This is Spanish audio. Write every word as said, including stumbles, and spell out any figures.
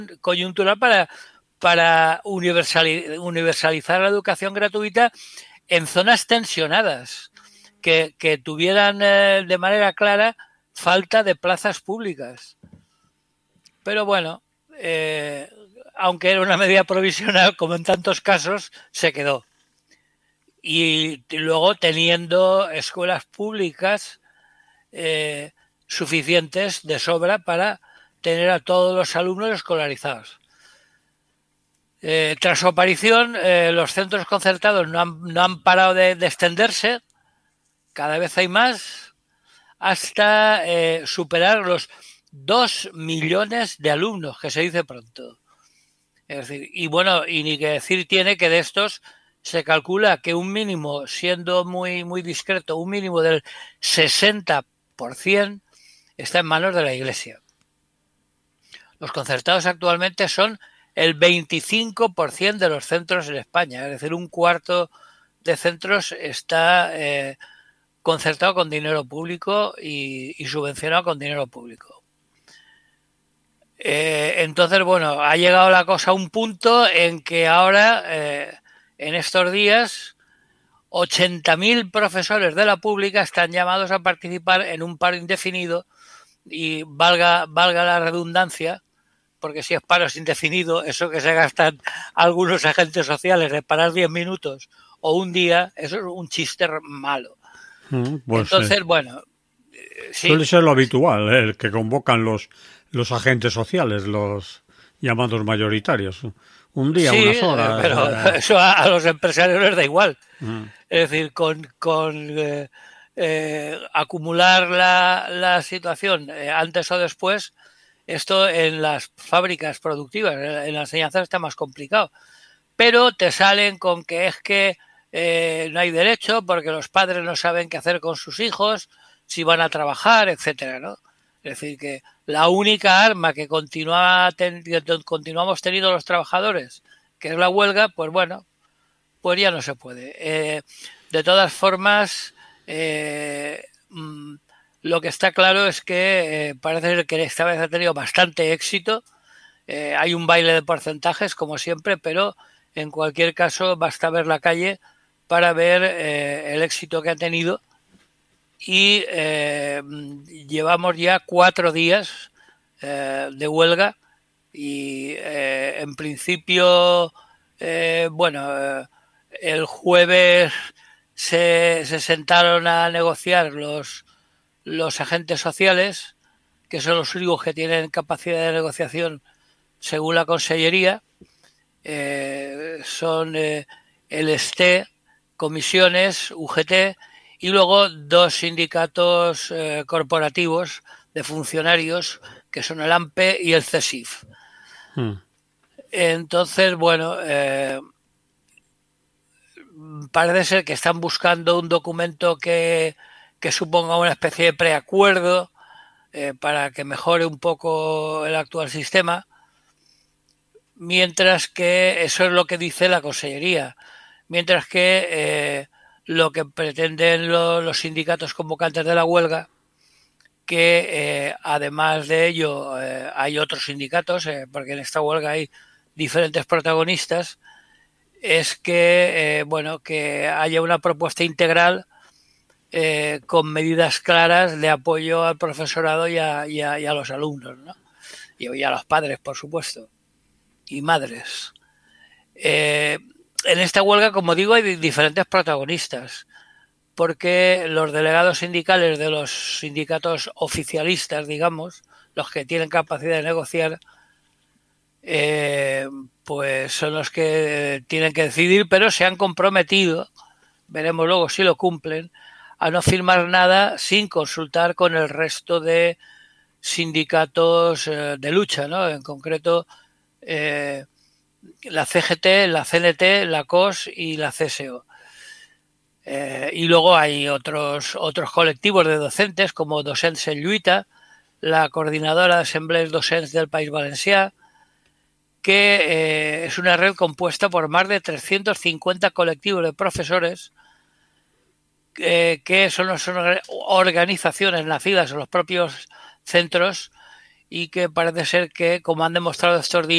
coyuntural para, para universali- universalizar la educación gratuita en zonas tensionadas, que, que tuvieran eh, de manera clara falta de plazas públicas. Pero bueno, eh, aunque era una medida provisional, como en tantos casos, se quedó. Y luego teniendo escuelas públicas eh, suficientes de sobra para tener a todos los alumnos escolarizados. Eh, tras su aparición, eh, los centros concertados no han, no han parado de, de extenderse, cada vez hay más, hasta eh, superar los dos millones de alumnos, que se dice pronto. Es decir, y bueno, y ni que decir tiene que de estos se calcula que un mínimo, siendo muy, muy discreto, un mínimo del sesenta por ciento está en manos de la Iglesia. Los concertados actualmente son el veinticinco por ciento de los centros en España, es decir, un cuarto de centros está eh, concertado con dinero público y, y subvencionado con dinero público. Eh, entonces, bueno, ha llegado la cosa a un punto en que ahora, eh, en estos días, ochenta mil profesores de la pública están llamados a participar en un paro indefinido y valga, valga la redundancia, porque si es paro indefinido, eso que se gastan algunos agentes sociales de parar diez minutos o un día, eso es un chiste malo. Mm, pues, Entonces, eh, bueno, eh, sí. suele ser lo habitual, eh, el que convocan los, los agentes sociales, los llamados mayoritarios. Un día, Sí, unas horas. pero Eh. eso a, a los empresarios les da igual. Mm. Es decir, con, con eh, eh, acumular la, la situación eh, antes o después, esto en las fábricas productivas, en la enseñanza está más complicado. Pero te salen con que es que eh, no hay derecho porque los padres no saben qué hacer con sus hijos, si van a trabajar, etcétera, ¿no? Es decir, que la única arma que continúa ten, que continuamos teniendo los trabajadores, que es la huelga, pues bueno, pues ya no se puede. Eh, de todas formas, eh, mmm, lo que está claro es que eh, parece que esta vez ha tenido bastante éxito. Eh, hay un baile de porcentajes, como siempre, pero en cualquier caso basta ver la calle para ver eh, el éxito que ha tenido. Y eh, llevamos ya cuatro días eh, de huelga y eh, en principio, eh, bueno, eh, el jueves se, se sentaron a negociar los, los agentes sociales, que son los únicos que tienen capacidad de negociación según la Consellería. Eh, son eh, el S T E, comisiones, U G T y luego dos sindicatos eh, corporativos de funcionarios que son el A M P E y el C E S I F. Mm. Entonces, bueno, eh, parece ser que están buscando un documento que, que suponga una especie de preacuerdo eh, para que mejore un poco el actual sistema, mientras que eso es lo que dice la Consellería, mientras que eh, lo que pretenden lo, los sindicatos convocantes de la huelga, que eh, además de ello eh, hay otros sindicatos, eh, porque en esta huelga hay diferentes protagonistas, es que eh, bueno, que haya una propuesta integral eh, con medidas claras de apoyo al profesorado y a, y a, y a los alumnos, ¿no? y, y a los padres, por supuesto, y madres. Eh, en esta huelga, como digo, hay diferentes protagonistas, porque los delegados sindicales de los sindicatos oficialistas, digamos, los que tienen capacidad de negociar, eh, pues son los que tienen que decidir, pero se han comprometido, veremos luego si lo cumplen, a no firmar nada sin consultar con el resto de sindicatos eh, de lucha, ¿no? En concreto, eh, la C G T, la C N T, la C O S y la C S O. Eh, y luego hay otros, otros colectivos de docentes como Docents en Lluita, la Coordinadora de Assemblées Docents del País Valencià, que eh, es una red compuesta por más de trescientos cincuenta colectivos de profesores eh, que son, son organizaciones nacidas en los propios centros y que parece ser que, como han demostrado estos días,